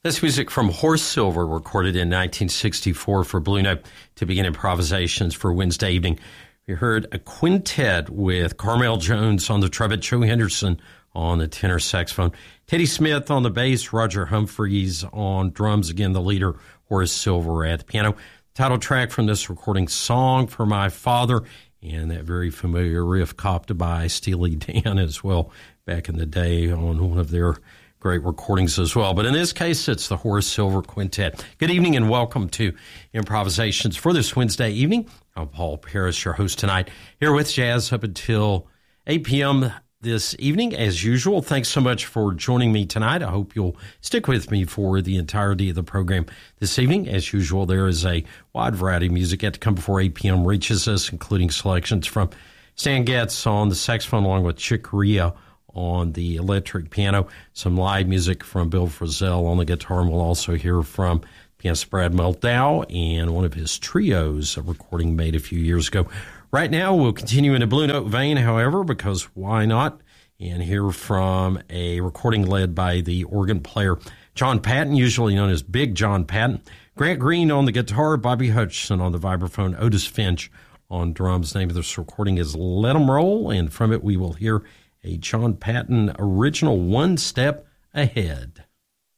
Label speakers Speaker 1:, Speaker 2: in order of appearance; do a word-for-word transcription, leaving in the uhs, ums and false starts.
Speaker 1: This music from Horace Silver, recorded in nineteen sixty-four for Blue Note to begin improvisations for Wednesday evening. We heard a quintet with Carmel Jones on the trumpet, Joe Henderson on the tenor saxophone, Teddy Smith on the bass, Roger Humphreys on drums, again the leader, Horace Silver at the piano. Title track from this recording, Song for My Father, and that very familiar riff copped by Steely Dan as well back in the day on one of their great recordings as well. But in this case, it's the Horace Silver Quintet. Good evening and welcome to Improvisations for this Wednesday evening. I'm Paul Paris, your host tonight, here with Jazz up until eight p.m. this evening. As usual, thanks so much for joining me tonight. I hope you'll stick with me for the entirety of the program this evening. As usual, there is a wide variety of music yet to come before eight p.m. reaches us, including selections from Stan Getz on the saxophone along with Chick Corea on the electric piano, some live music from Bill Frisell on the guitar, and we'll also hear from pianist Brad Mehldau and one of his trios, a recording made a few years ago. Right now, we'll continue in a Blue Note vein, however, because why not, and hear from a recording led by the organ player John Patton, usually known as Big John Patton, Grant Green on the guitar, Bobby Hutcherson on the vibraphone, Otis Finch on drums. The name of this recording is Let 'Em Roll, and from it we will hear a John Patton original, One Step Ahead.